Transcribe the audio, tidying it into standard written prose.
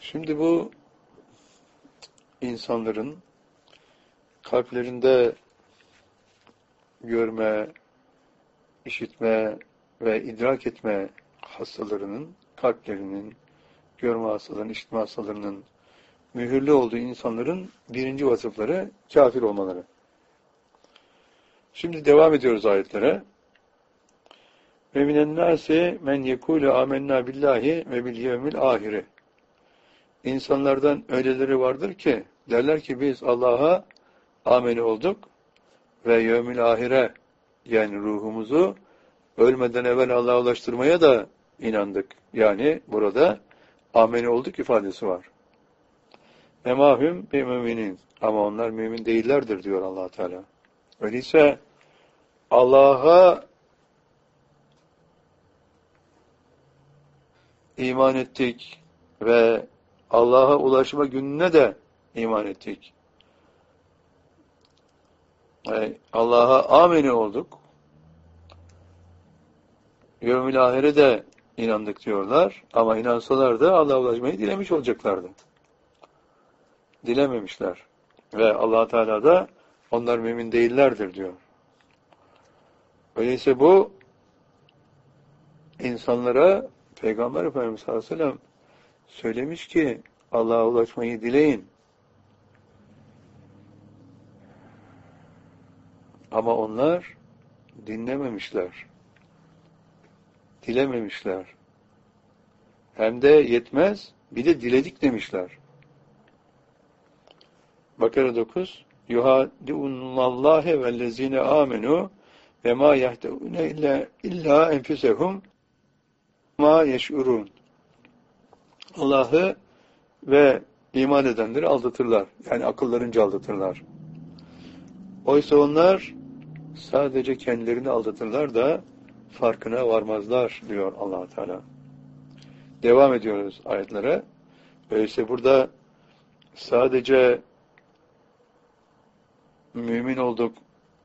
Şimdi bu insanların kalplerinde görme, işitme ve idrak etme hastalarının, kalplerinin, görme hastalarının, işitme hastalarının mühürlü olduğu insanların birinci vasıfları kafir olmaları. Şimdi devam ediyoruz ayetlere. Ve minen nâsi men yekûle âmennâ billahi ve bil yevmil âhire. İnsanlardan öyleleri vardır ki derler ki biz Allah'a ameni olduk ve yevmil ahire, yani ruhumuzu ölmeden evvel Allah'a ulaştırmaya da inandık. Yani burada ameni olduk ifadesi var. Emahüm bi müminin. Ama onlar mümin değillerdir diyor Allah Teala. Öyleyse Allah'a iman ettik ve Allah'a ulaşma gününe de iman ettik. Allah'a ameni olduk. Yevmil ahire de inandık diyorlar. Ama inansalar da Allah'a ulaşmayı dilemiş olacaklardı. Dilememişler. Ve Allah Teala da onlar mümin değillerdir diyor. Öyleyse bu insanlara Peygamber Efendimiz sallallahu aleyhi ve sellem söylemiş ki Allah'a ulaşmayı dileyin. Ama onlar dinlememişler. Dilememişler. Hem de yetmez, bir de diledik demişler. Bakara 9 yuhadi'unnallâhe vellezîne âmenû ve mâ yehteûne illâ enfusehum mâ yeş'urûn. Allah'ı ve iman edenleri aldatırlar. Yani akıllarınca aldatırlar. Oysa onlar sadece kendilerini aldatırlar da farkına varmazlar diyor Allah Teala. Devam ediyoruz ayetlere. Öyleyse burada sadece mümin olduk